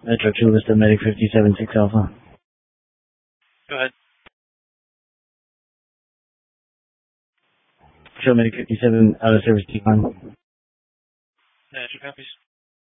Metro 2 is the Medic 57-6 Alpha. Go ahead. Show Medic 57 out of service T1. Two copies.